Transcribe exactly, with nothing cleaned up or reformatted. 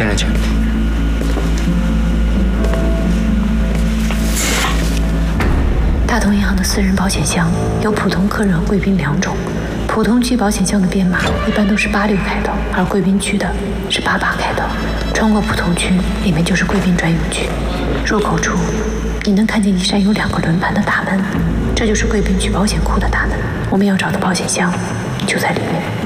先生，请。 大同银行的私人保险箱有普通客人和贵宾两种。普通区保险箱的编码一般都是八六开头，而贵宾区的是八八开头。穿过普通区，里面就是贵宾专用区。入口处，你能看见一扇有两个轮盘的大门，这就是贵宾区保险库的大门。我们要找的保险箱就在里面。